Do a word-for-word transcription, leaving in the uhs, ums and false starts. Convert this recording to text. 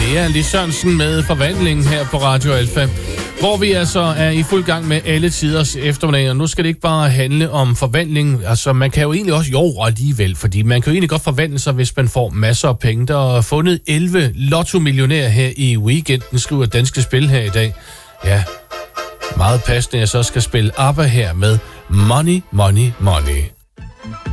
Det er Lis Sørensen med Forvandling her på Radio Alfa, hvor vi altså er i fuld gang med alle tiders eftermiddag, og nu skal det ikke bare handle om forvandling. Altså, man kan jo egentlig også, jo alligevel, fordi man kan jo egentlig godt forvandle sig, hvis man får masser af penge. Der er fundet elleve lotto-millionærer her i weekenden, skriver Danske Spil her i dag. Ja, meget passende, at jeg så skal spille ABBA her med Money, Money, Money.